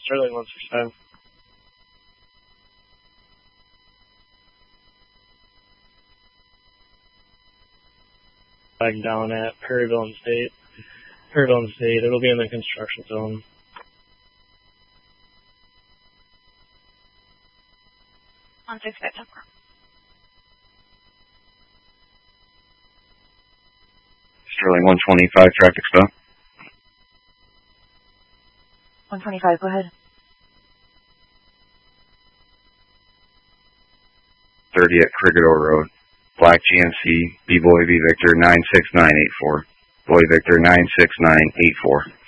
Sterling 165. Flag down at Perryville and State. Perryville and State, it'll be in the construction zone. On 65 Tucker. Sterling 125, traffic stop. 125, go ahead. 30 at Cricketore Road. Black GMC, B-Boy V Victor 96984. Boy Victor 96984.